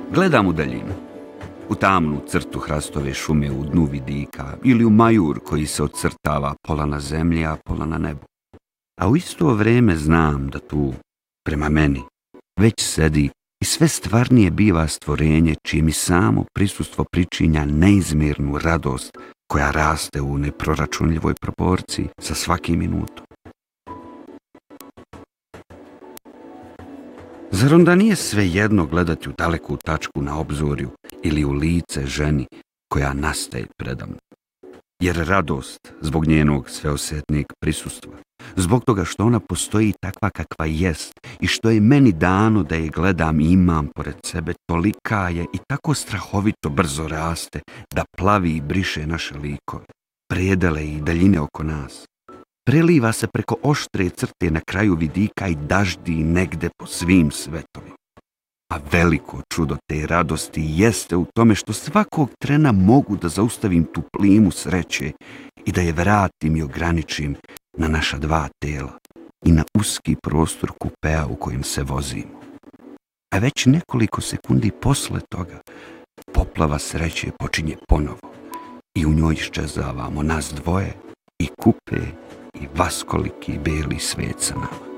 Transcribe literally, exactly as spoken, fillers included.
Gledam u daljinu, u tamnu crtu hrastove šume u dnu vidika ili u majur koji se ocrtava pola na zemlji, a pola na nebu. A u isto vrijeme znam da tu, prema meni, već sedi i sve stvarnije biva stvorenje čije mi samo prisustvo pričinja neizmjernu radost koja raste u neproračunljivoj proporciji sa svakim minutom. Zar onda nije svejedno gledati u daleku tačku na obzorju ili u lice ženi koja nastaje predamnom? Jer radost zbog njenog sveosjetnijeg prisustva, zbog toga što ona postoji takva kakva jest i što je meni dano da je gledam i imam pored sebe, tolika je i tako strahovito brzo raste da plavi i briše naše likove, predele i daljine oko nas. Preliva se preko oštre crte na kraju vidika i daždi negde po svim svetovima. A veliko čudo te radosti jeste u tome što svakog trena mogu da zaustavim tu plimu sreće i da je vratim i ograničim na naša dva tela i na uski prostor kupea u kojem se vozimo. A već nekoliko sekundi posle toga poplava sreće počinje ponovo i u njoj iščezavamo nas dvoje i kupe i vaskoliki beli svet sa nama.